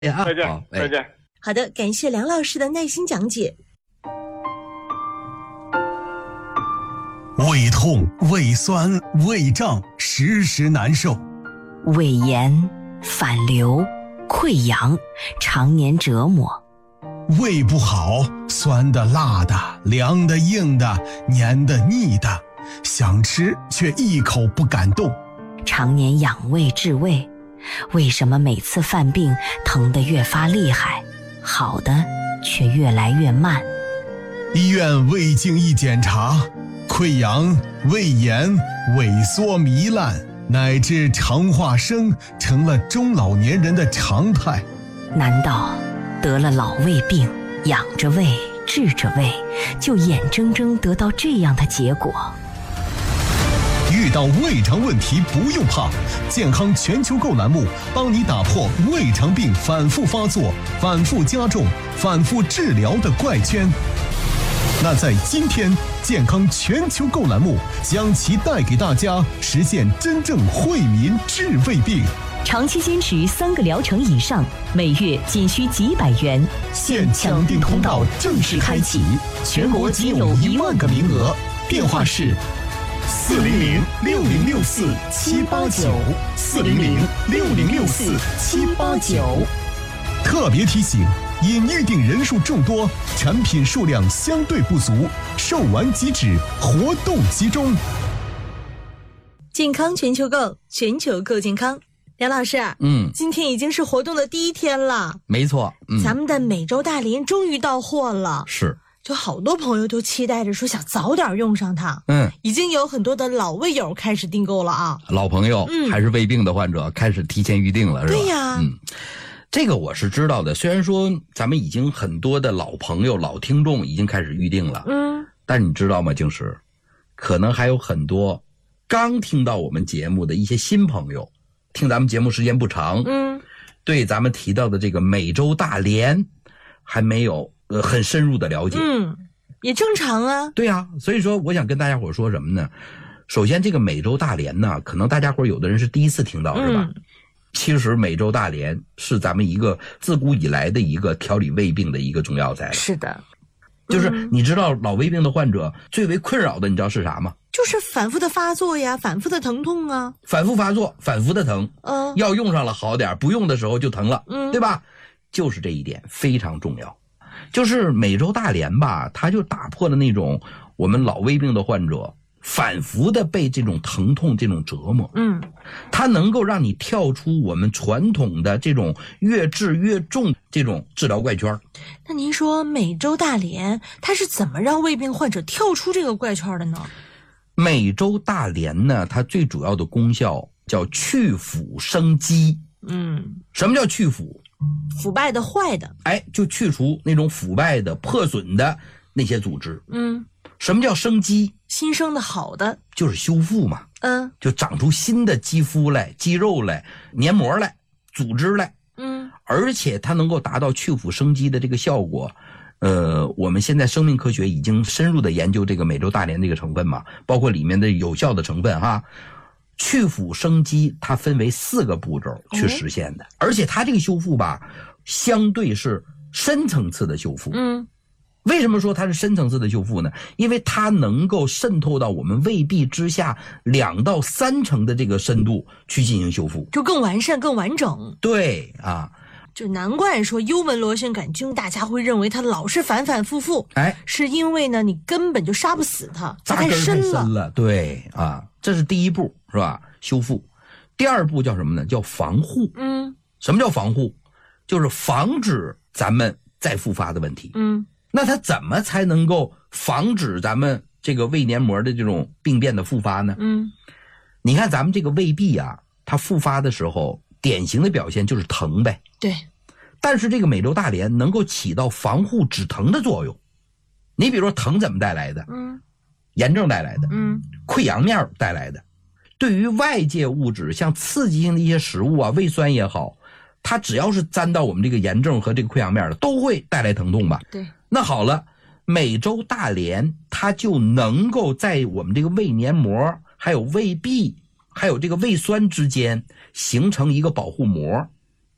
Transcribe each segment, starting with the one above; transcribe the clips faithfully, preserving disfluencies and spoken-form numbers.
呀， 再见， 好， 再见。 好的，感谢梁老师的耐心讲解。 胃痛、胃酸、胃胀，时时难受； 胃炎、反流、溃疡，常年折磨。 胃不好，酸的、辣的、凉的、硬的、黏的、腻的，想吃却一口不敢动。 常年养胃治胃，为什么每次犯病疼得越发厉害，好的却越来越慢？ 医院胃镜一检查，溃疡、胃炎、萎缩糜烂，乃至肠化生成了中老年人的常态。 难道得了老胃病，养着胃治着胃，就眼睁睁得到这样的结果？ 遇到胃肠问题不用怕，健康全球购栏目帮你打破胃肠病反复发作、反复加重、反复治疗的怪圈。那在今天，健康全球购栏目将其带给大家实现真正惠民治胃病。 长期坚持三个疗程以上，每月仅需几百元。 现抢订通道正式开启，全国仅有一万个名额。电话是四零零六零六四七八九，四零零六零六四七八九。特别提醒：因预订人数众多，产品数量相对不足，售完即止，活动集中。 健康全球购，全球购健康。梁老师， 嗯， 今天已经是活动的第一天了， 没错，嗯， 咱们的美洲大连终于到货了， 是， 就好多朋友都期待着说想早点用上它。 嗯， 已经有很多的老胃友开始订购了啊， 老朋友、嗯、还是胃病的患者开始提前预定了，是吧？ 对呀， 嗯，这个我是知道的。虽然说咱们已经很多的老朋友、老听众已经开始预定了， 嗯， 但你知道吗？静石，可能还有很多刚听到我们节目的一些新朋友。听咱们节目时间不长， 嗯， 对咱们提到的这个美洲大连还没有呃很深入的了解， 嗯，也正常啊。 对啊，所以说我想跟大家伙说什么呢？首先，这个美洲大连呢，可能大家伙有的人是第一次听到，是吧？ 嗯、 其实美洲大连是咱们一个自古以来的一个调理胃病的一个中药材。 是的， 就是你知道老胃病的患者最为困扰的，你知道是啥吗？ 就是反复的发作呀，反复的疼痛啊， 反复发作，反复的疼， 嗯， 要用上了好点，不用的时候就疼了， 嗯， 对吧？就是这一点非常重要。就是美洲大连吧，它就打破了那种我们老胃病的患者反复的被这种疼痛这种折磨， 嗯， 它能够让你跳出我们传统的这种越治越重这种治疗怪圈。 那您说美洲大连它是怎么让胃病患者跳出这个怪圈的呢？ 美洲大连呢，它最主要的功效叫去腐生肌。 嗯， 什么叫去腐？ 腐败的、坏的， 哎，就去除那种腐败的、破损的那些组织。 嗯， 什么叫生肌？ 新生的、好的， 就是修复嘛。 嗯， 就长出新的肌肤来、肌肉来、黏膜来、组织来。 嗯， 而且它能够达到去腐生肌的这个效果。呃，我们现在生命科学已经深入的研究这个美洲大连这个成分嘛，包括里面的有效的成分哈。去腐生肌它分为四个步骤去实现的，哦、而且它这个修复吧，相对是深层次的修复。 嗯， 为什么说它是深层次的修复呢？因为它能够渗透到我们胃壁之下两到三成的这个深度去进行修复， 就更完善、更完整。 对啊。 就难怪说幽门螺旋杆菌大家会认为它老是反反复复， 哎， 是因为呢你根本就杀不死它，它太深了。 深了，对啊，这是第一步，是吧？修复。第二步叫什么呢？叫防护。 嗯， 什么叫防护？就是防止咱们再复发的问题。 嗯， 那它怎么才能够防止咱们这个胃黏膜的这种病变的复发呢？ 嗯， 你看咱们这个胃壁啊，它复发的时候，典型的表现就是疼呗。 对， 但是这个美洲大连能够起到防护止疼的作用。你比如说疼怎么带来的？ 嗯， 炎症带来的， 嗯， 溃疡面带来的。对于外界物质，像刺激性的一些食物啊，胃酸也好，它只要是沾到我们这个炎症和这个溃疡面的，都会带来疼痛吧？ 对。 那好了，美洲大连它就能够在我们这个胃黏膜、还有胃壁、还有这个胃酸之间形成一个保护膜。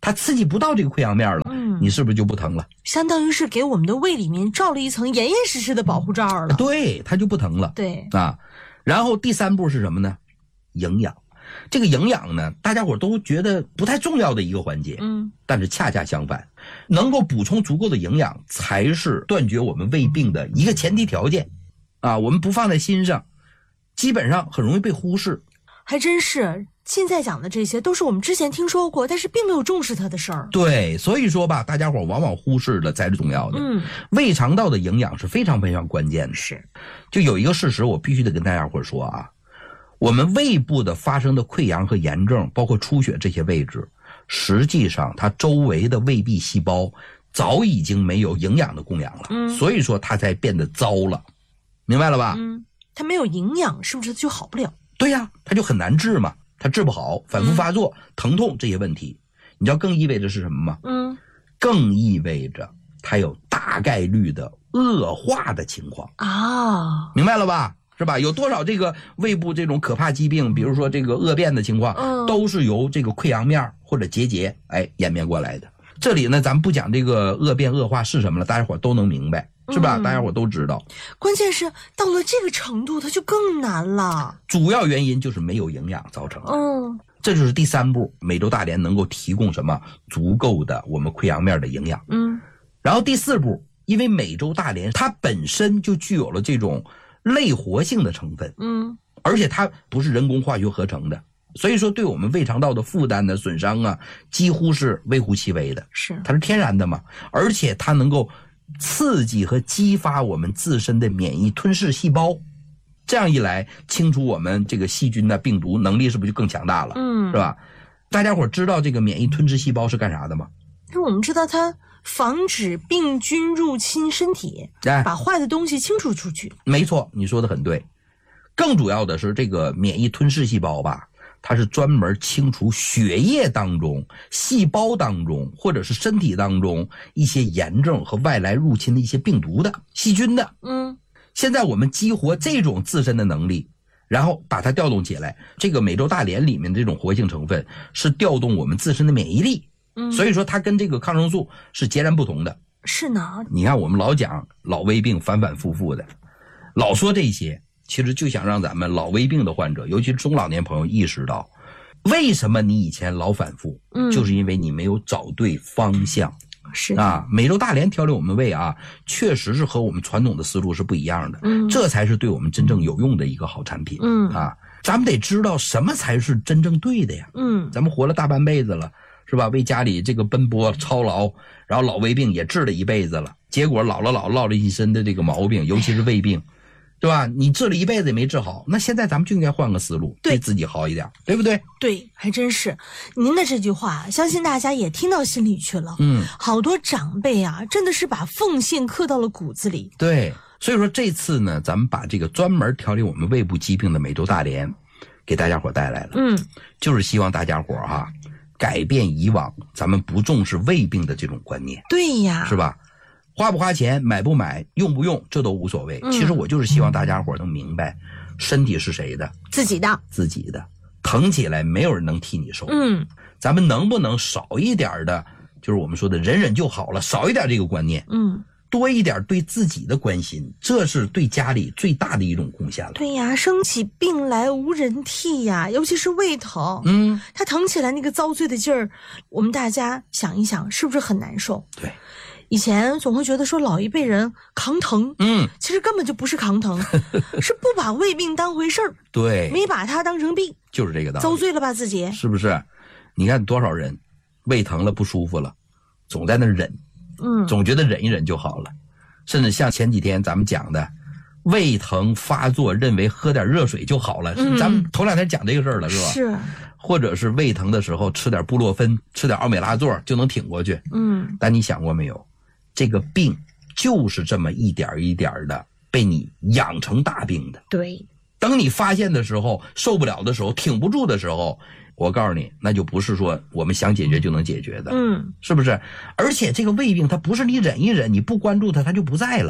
它刺激不到这个溃疡面了， 嗯， 你是不是就不疼了？ 相当于是给我们的胃里面罩了一层严严实实的保护罩了。 对，它就不疼了。 对啊，然后第三步是什么呢？营养。这个营养呢，大家伙都觉得不太重要的一个环节， 嗯， 但是恰恰相反，能够补充足够的营养，才是断绝我们胃病的一个前提条件。啊，我们不放在心上，基本上很容易被忽视。 还真是，现在讲的这些都是我们之前听说过，但是并没有重视它的事儿。 对，所以说吧，大家伙往往忽视了才是重要的。 嗯， 胃肠道的营养是非常非常关键的。 是， 就有一个事实，我必须得跟大家伙说啊，我们胃部的发生的溃疡和炎症，包括出血这些位置，实际上它周围的胃壁细胞早已经没有营养的供养了， 嗯， 所以说它才变得糟了，明白了吧？ 嗯，它没有营养，是不是就好不了？ 对呀，它就很难治嘛，它治不好，反复发作、嗯、疼痛这些问题，你知道更意味着是什么吗？ 嗯， 更意味着它有大概率的恶化的情况啊， 明白了吧？是吧？有多少这个胃部这种可怕疾病，比如说这个恶变的情况， 嗯， 都是由这个溃疡面或者结节哎演变过来的。这里呢，咱们不讲这个恶变恶化是什么了，大家伙都能明白，是吧？ 嗯、 大家伙都知道。 关键是到了这个程度，它就更难了。 主要原因就是没有营养造成的。 嗯， 这就是第三步，美洲大莲能够提供什么足够的我们溃疡面的营养。 嗯， 然后第四步，因为美洲大莲它本身就具有了这种类活性的成分， 嗯， 而且它不是人工化学合成的，所以说对我们胃肠道的负担的损伤啊，几乎是微乎其微的。 是， 它是天然的嘛，而且它能够刺激和激发我们自身的免疫吞噬细胞，这样一来，清除我们这个细菌的病毒能力是不是就更强大了？ 嗯， 是吧？大家伙知道这个免疫吞噬细胞是干啥的吗？ 那我们知道它防止病菌入侵身体， 哎， 把坏的东西清除出去。 没错，你说的很对。更主要的是这个免疫吞噬细胞吧，它是专门清除血液当中、细胞当中或者是身体当中一些炎症和外来入侵的一些病毒的、细菌的。 嗯， 现在我们激活这种自身的能力，然后把它调动起来。这个美洲大莲里面的这种活性成分是调动我们自身的免疫力。 嗯， 所以说它跟这个抗生素是截然不同的。 是呢， 你看我们老讲老胃病反反复复的，老说这些，其实就想让咱们老胃病的患者，尤其是中老年朋友意识到，为什么你以前老反复， 嗯， 就是因为你没有找对方向。 是啊，美洲大莲调理我们胃啊，确实是和我们传统的思路是不一样的。 嗯， 这才是对我们真正有用的一个好产品。 嗯啊，咱们得知道什么才是真正对的呀。 嗯， 咱们活了大半辈子了，是吧？为家里这个奔波操劳，然后老胃病也治了一辈子了，结果老了老落了一身的这个毛病，尤其是胃病，对吧？你治了一辈子也没治好，那现在咱们就应该换个思路，对自己好一点，对不对？ 对，还真是。您的这句话，相信大家也听到心里去了。 嗯， 好多长辈啊，真的是把奉献刻到了骨子里。 对，所以说这次呢，咱们把这个专门调理我们胃部疾病的美洲大莲给大家伙带来了。 嗯， 就是希望大家伙哈、啊，改变以往咱们不重视胃病的这种观念。 对呀， 是吧？花不花钱，买不买，用不用，这都无所谓。 嗯、 其实我就是希望大家伙能明白，身体是谁的？ 自己的， 自己的。疼起来没有人能替你受。 嗯， 咱们能不能少一点的，就是我们说的忍忍就好了，少一点这个观念。 嗯， 多一点对自己的关心，这是对家里最大的一种贡献了。 对呀，生起病来无人替呀，尤其是胃疼， 嗯， 它疼起来那个遭罪的劲儿，我们大家想一想，是不是很难受？ 对。 以前总会觉得说老一辈人扛疼， 嗯， 其实根本就不是扛疼，是不把胃病当回事儿， 对， 没把它当成病， 就是这个道理， 遭罪了吧自己， 是不是？你看多少人胃疼了不舒服了，总在那忍， 嗯， 总觉得忍一忍就好了，甚至像前几天咱们讲的，胃疼发作认为喝点热水就好了，嗯、咱们头两天讲这个事儿了，是吧？ 是。 或者是胃疼的时候吃点布洛芬，吃点奥美拉唑就能挺过去， 嗯， 但你想过没有？这个病就是这么一点一点的被你养成大病的。 对， 等你发现的时候，受不了的时候，挺不住的时候，我告诉你，那就不是说我们想解决就能解决的。 嗯， 是不是？而且这个胃病它不是你忍一忍，你不关注它，它就不在了。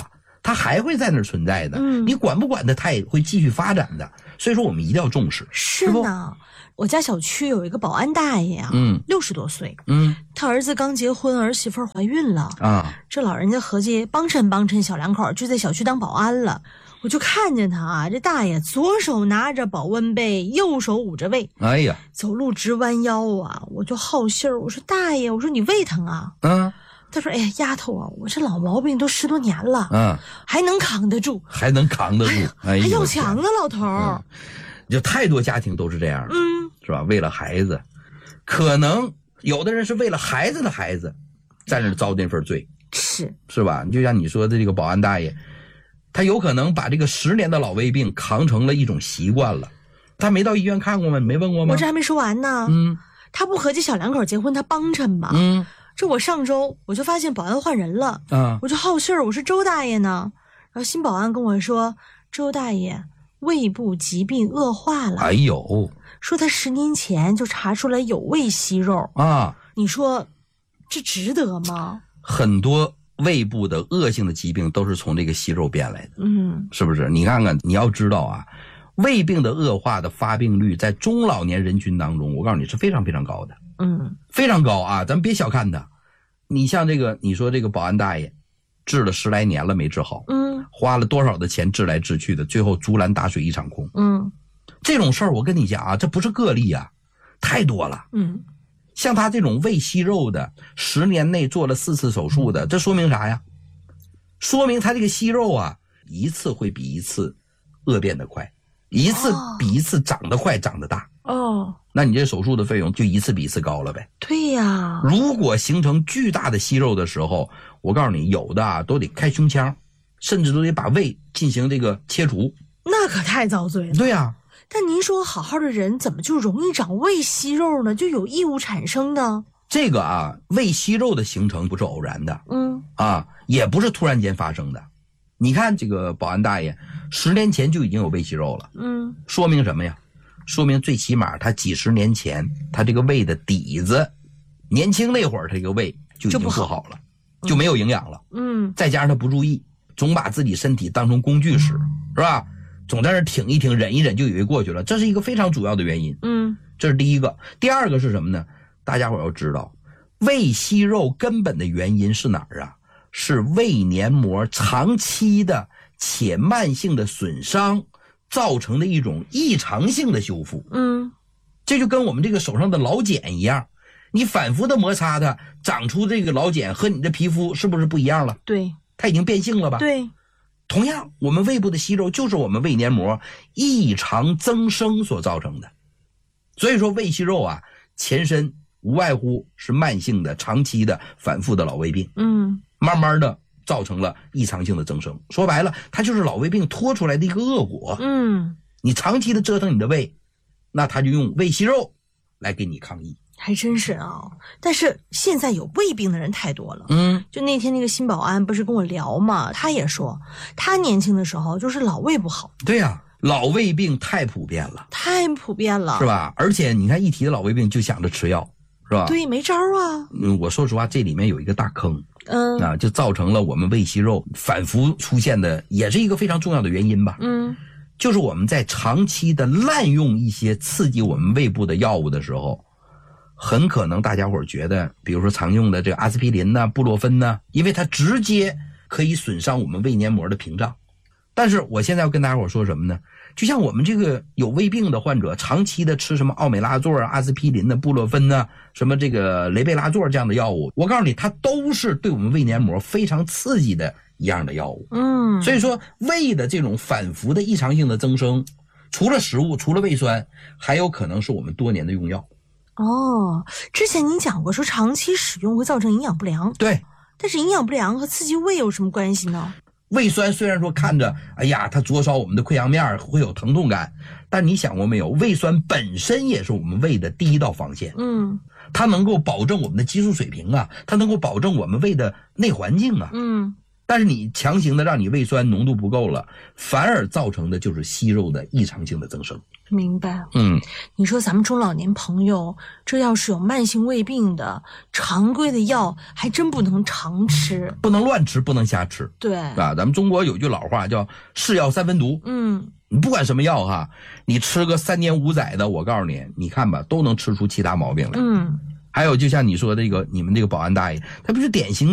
它还会在那儿存在的。 嗯， 你管不管它，它也会继续发展的。所以说，我们一定要重视。 是呢，我家小区有一个保安大爷啊， 嗯， 六十多岁， 嗯， 他儿子刚结婚，儿媳妇怀孕了啊， 这老人家合计帮衬帮衬小两口，就在小区当保安了。我就看见他啊，这大爷左手拿着保温杯，右手捂着胃， 哎呀， 走路直弯腰啊！我就好信儿，我说大爷，我说你胃疼啊？ 嗯， 他说哎呀，丫头啊，我这老毛病都十多年了， 嗯， 还能扛得住， 还能扛得住，哎呀， 还要强呢，老头儿。 嗯，就太多家庭都是这样的， 嗯， 是吧？为了孩子，可能有的人是为了孩子的孩子，在那遭那份罪， 是是吧？就像你说的这个保安大爷，他有可能把这个十年的老胃病扛成了一种习惯了。他没到医院看过吗？你没问过吗？ 我这还没说完呢。 嗯， 他不合计小两口结婚，他帮衬吧。 嗯， 这我上周我就发现保安换人了啊， 我就好信儿，我说周大爷呢？然后新保安跟我说，周大爷胃部疾病恶化了。 哎呦， 说他十年前就查出来有胃息肉啊， 你说这值得吗？ 很多胃部的恶性的疾病都是从这个息肉变来的， 嗯， 是不是？你看看，你要知道啊，胃病的恶化的发病率在中老年人群当中，我告诉你是非常非常高的， 嗯， 非常高啊！咱们别小看它。你像这个，你说这个保安大爷，治了十来年了没治好， 嗯， 花了多少的钱治来治去的，最后竹篮打水一场空。 嗯， 这种事儿我跟你讲啊，这不是个例啊，太多了。 嗯， 像他这种胃息肉的，十年内做了四次手术的，这说明啥呀？说明他这个息肉啊，一次会比一次恶变得快，一次比一次长得快，长得大。 哦， 那你这手术的费用就一次比一次高了呗。 对呀。 如果形成巨大的息肉的时候，我告诉你，有的啊都得开胸腔，甚至都得把胃进行这个切除。 那可太遭罪了。 对呀、啊。 但您说好好的人怎么就容易长胃息肉呢？就有异物产生呢？ 这个啊，胃息肉的形成不是偶然的， 嗯， 啊，也不是突然间发生的。你看这个保安大爷，十年前就已经有胃息肉了， 嗯， 说明什么呀？说明最起码他几十年前他这个胃的底子，年轻那会儿他这个胃就已经不好了，就, 就没有营养了， 嗯， 再加上他不注意，总把自己身体当成工具使，是吧？总在那挺一挺，忍一忍就以为过去了，这是一个非常主要的原因。 嗯， 这是第一个。第二个是什么呢？大家伙要知道，胃息肉根本的原因是哪儿啊？是胃黏膜长期的且慢性的损伤造成的一种异常性的修复。 嗯， 这就跟我们这个手上的老茧一样，你反复的摩擦它，长出这个老茧和你的皮肤是不是不一样了？ 对， 它已经变性了吧？ 对。 同样，我们胃部的息肉就是我们胃黏膜异常增生所造成的。所以说胃息肉啊，前身无外乎是慢性的、长期的、反复的老胃病， 嗯， 慢慢的造成了异常性的增生。说白了，它就是老胃病拖出来的一个恶果。 嗯， 你长期的折腾你的胃，那它就用胃息肉来给你抗议。 还真是啊，但是现在有胃病的人太多了。 嗯， 就那天那个新保安不是跟我聊嘛，他也说他年轻的时候就是老胃不好。 对呀、啊，老胃病太普遍了， 太普遍了， 是吧？而且你看一提到老胃病就想着吃药，是吧？ 对，没招啊。 嗯，我说实话，这里面有一个大坑， 嗯啊，就造成了我们胃息肉反复出现的，也是一个非常重要的原因吧。 嗯， 就是我们在长期的滥用一些刺激我们胃部的药物的时候，很可能大家伙觉得，比如说常用的这个阿司匹林呐、布洛芬呐，因为它直接可以损伤我们胃黏膜的屏障。但是我现在要跟大家伙说什么呢？就像我们这个有胃病的患者，长期的吃什么奥美拉唑啊、阿司匹林的、布洛芬呐、什么这个雷贝拉唑这样的药物，我告诉你，它都是对我们胃黏膜非常刺激的一样的药物。 嗯， 所以说胃的这种反复的异常性的增生，除了食物，除了胃酸，还有可能是我们多年的用药。 哦，之前您讲过说长期使用会造成营养不良， 对， 但是营养不良和刺激胃有什么关系呢？ 胃酸虽然说看着，哎呀，它灼烧我们的溃疡面会有疼痛感，但你想过没有，胃酸本身也是我们胃的第一道防线。 嗯， 它能够保证我们的激素水平啊，它能够保证我们胃的内环境啊。 嗯， 但是你强行的让你胃酸浓度不够了，反而造成的就是息肉的异常性的增生。 明白。 嗯， 你说咱们中老年朋友，这要是有慢性胃病的，常规的药还真不能常吃， 不能乱吃，不能瞎吃。 对啊，咱们中国有句老话叫是药三分毒。 嗯， 你不管什么药哈，你吃个三年五载的，我告诉你，你看吧，都能吃出其他毛病来。 嗯， 还有就像你说这个，你们这个保安大爷，他不是典型